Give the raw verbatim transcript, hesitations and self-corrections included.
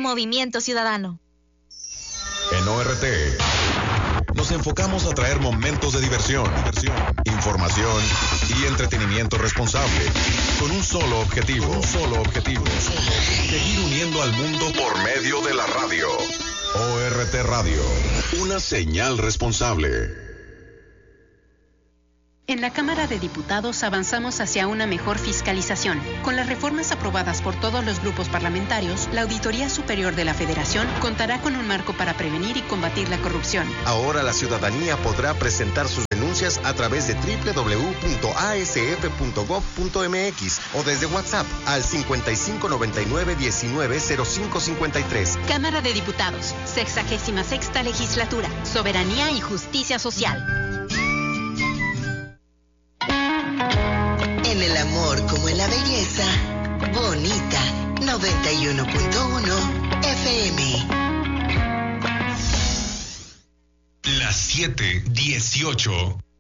Movimiento Ciudadano. En O R T nos enfocamos a traer momentos de diversión, diversión, información y entretenimiento responsable, con un solo objetivo, un solo objetivo, seguir uniendo al mundo por medio de la radio. O R T Radio, una señal responsable. En la Cámara de Diputados avanzamos hacia una mejor fiscalización. Con las reformas aprobadas por todos los grupos parlamentarios, la Auditoría Superior de la Federación contará con un marco para prevenir y combatir la corrupción. Ahora la ciudadanía podrá presentar sus denuncias a través de doble u doble u doble u punto a s f punto gov punto m x o desde WhatsApp al cincuenta y cinco noventa y nueve diecinueve cero cinco cincuenta y tres. Cámara de Diputados, sexagésima sexta legislatura, soberanía y justicia social. En el amor como en la belleza, Bonita noventa y uno punto uno F M. Las siete dieciocho.